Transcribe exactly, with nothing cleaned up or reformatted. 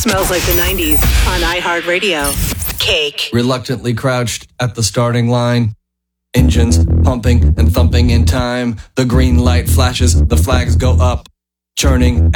Smells like the nineties on iHeartRadio. Cake. Reluctantly crouched at the starting line. Engines pumping and thumping in time. The green light flashes, the flags go up. Churning